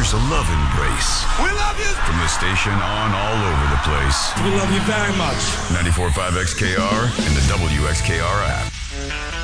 offers a love embrace. We love you! From the station on all over the place. We love you very much. 94.5 XKR and the WXKR app.